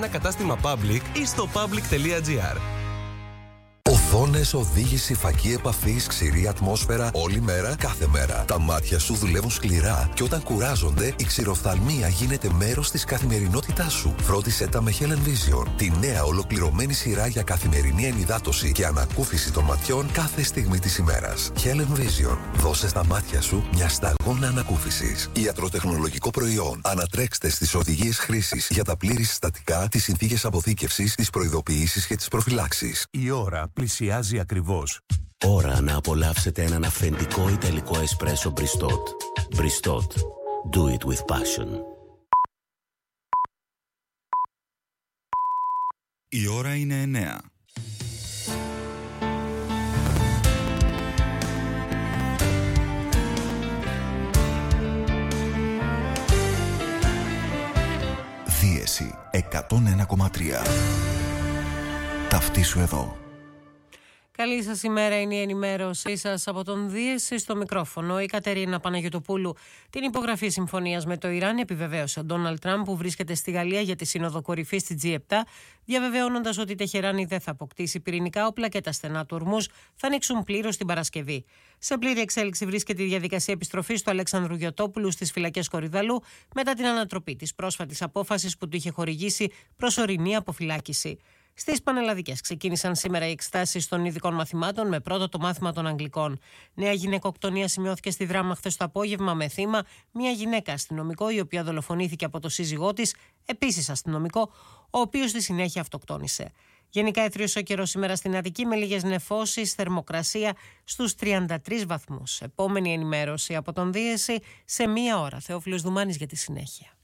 ένα κατάστημα Public ή στο public.gr. Οθόνες, οδήγηση, φακή επαφής, ξηρή ατμόσφαιρα, όλη μέρα, κάθε μέρα. Τα μάτια σου δουλεύουν σκληρά και όταν κουράζονται, η ξηροφθαλμία γίνεται μέρος της καθημερινότητάς σου. Φρόντισε τα με Helen Vision, τη νέα ολοκληρωμένη σειρά για καθημερινή ενυδάτωση και ανακούφιση των ματιών κάθε στιγμή της ημέρας. Helen Vision. Δώσε στα μάτια σου μια σταγόνα ανακούφισης. Ιατροτεχνολογικό προϊόν. Ανατρέξτε στις οδηγίες χρήσης για τα πλήρη συστατικά, τις συνθήκες αποθήκευσης, τις προειδοποιήσεις και τις προφυλάξεις. Η ώρα πλησιάζει ακριβώς. Ώρα να απολαύσετε έναν αυθεντικό ιταλικό εσπρέσο Bristot. Bristot. Do it with passion. Η ώρα είναι 9. Δίεση 101,3. Ταυτίσου εδώ. Καλή σας ημέρα, είναι η ενημέρωσή σας από τον Δίεση στο μικρόφωνο. Η Κατερίνα Παναγιωτοπούλου. Την υπογραφή συμφωνίας με το Ιράν επιβεβαίωσε ο Ντόναλντ Τραμπ, που βρίσκεται στη Γαλλία για τη Σύνοδο Κορυφής στη G7, διαβεβαιώνοντας ότι η Τεχεράνη δεν θα αποκτήσει πυρηνικά όπλα και τα στενά του Ορμούζ θα ανοίξουν πλήρως την Παρασκευή. Σε πλήρη εξέλιξη βρίσκεται η διαδικασία επιστροφής του Αλέξανδρου Γιωτόπουλου στις φυλακές Κορυδαλού μετά την ανατροπή της πρόσφατης απόφασης που του είχε χορηγήσει προσωρινή αποφυλάκηση. Στις πανελλαδικές ξεκίνησαν σήμερα οι εξετάσεις των ειδικών μαθημάτων με πρώτο το μάθημα των Αγγλικών. Νέα γυναικοκτονία σημειώθηκε στη Δράμα χθες το απόγευμα με θύμα μια γυναίκα αστυνομικό, η οποία δολοφονήθηκε από το σύζυγό της, επίσης αστυνομικό, ο οποίος στη συνέχεια αυτοκτόνησε. Γενικά έθριος ο καιρός σήμερα στην Αττική με λίγες νεφώσεις, θερμοκρασία στους 33 βαθμούς. Επόμενη ενημέρωση από τον Δίεση σε μία ώρα. Θεόφιλος Δουμάνης για τη συνέχεια.